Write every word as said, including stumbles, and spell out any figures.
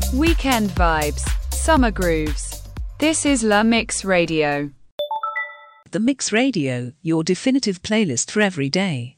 Weekend vibes, summer grooves. This is La Mix Radio. The Mix Radio, your definitive playlist for every day.